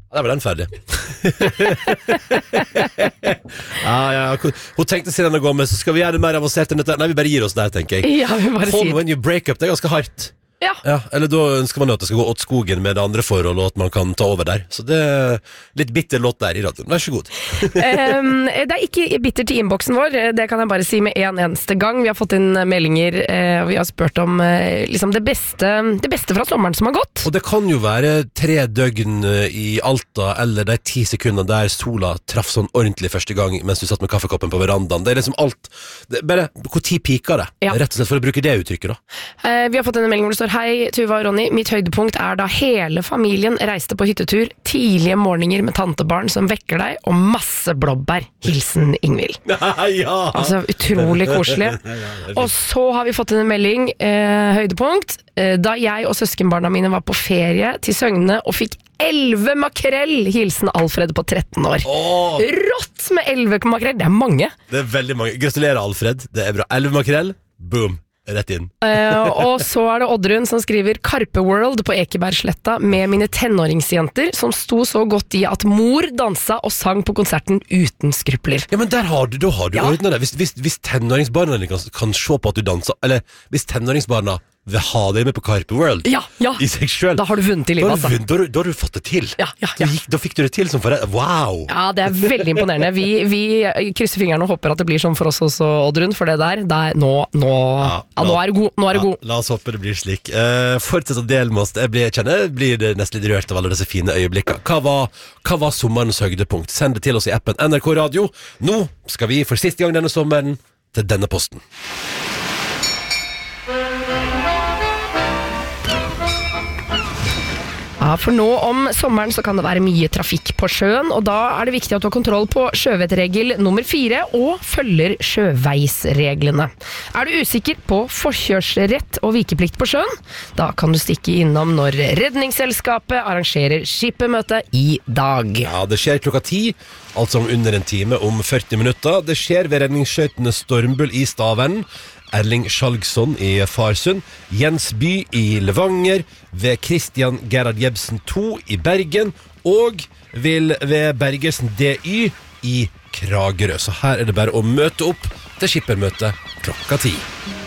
Der var den ferdig. Hun tenkte siden å gå med, så skal vi gjøre det mer avansert enn dette. Nei, vi bare gir oss der, tenker jeg. Ja, vi bare Call when you break up, det ganske hardt. Ja. Eller da ønsker man jo at det skal gå åt skogen med det andre forhold, og at man kan ta over der. Så det er litt bitter låt der i radioen. Vær så god. Det er ikke bitter til innboksen vår, det kan jeg bare si med en eneste gang. Vi har fått inn meldinger, og vi har spurt om liksom det beste fra sommeren som har gått. Og det kan jo være 3 døgn i Alta, eller de 10 sekundene der sola traff sånn ordentlig første gang mens du satt med kaffekoppen på verandaen. Det er liksom alt. Bare, hvor tid piker det? Ja. Rett og slett for å bruke det uttrykket da. Vi har fått en melding hvor det står: Hei, Tuva og Ronny. Mitt høydepunkt er da hele familien reiste på hyttetur, tidlige morgener med tantebarn som vekker deg, og masse blåbær. Hilsen Ingvild. Ja. Altså, utrolig koselig. Og så har vi fått en melding, høydepunkt, da jeg og søskenbarna mine var på ferie til Søgne og fikk 11 makrell. Hilsen Alfred på 13 år. Rått med 11 makrell, det er mange. Det er veldig mange. Gratulerer, Alfred. Det er bra. 11 makrell, boom. Rett inn. Og så er det Oddrun som skriver Karpe World på Ekebergsletta med mine tenåringsjenter som sto så godt i at mor dansa og sang på konserten uten skrupler. Ja, men da har du ordnet det. Hvis tenåringsbarna kan se på at du danser, eller hvis tenåringsbarna vil ha deg med på Karpe World i seg selv, da har du vunnet i livet, altså. Da har du fått det til. Ja. Da fikk du det til som forredd. Wow! Ja, det er veldig imponerende. Vi krysser fingrene og håper at det blir sånn for oss også, Oddrun, for det der, nå er du god. La oss håpe det blir slik. Fortsett å dele med oss. Jeg blir nesten litt rørt av alle disse fine øyeblikkene. Hva var sommerens høydepunkt? Send det til oss i appen NRK Radio. Nå skal vi for siste gang denne sommeren til denne posten. Ja, for nå om sommeren så kan det være mye trafikk på sjøen, og da er det viktig at du har kontroll på sjøvettregel nummer 4 og følger sjøveisreglene. Er du usikker på forkjørsrett og vikeplikt på sjøen? Da kan du stikke innom når Redningsselskapet arrangerer skippermøte i dag. Ja, det skjer klokka 10, altså om under en time, om 40 minutter. Det skjer ved redningsskøytene Stormbull i Stavern, Erling Skjalgsson i Farsund, Jens By i Levanger, ved Christian Gerhard Jebsen 2 i Bergen, og ved Bergersen DY i Kragerø. Så her er det bare å møte opp til skippermøte klokka 10.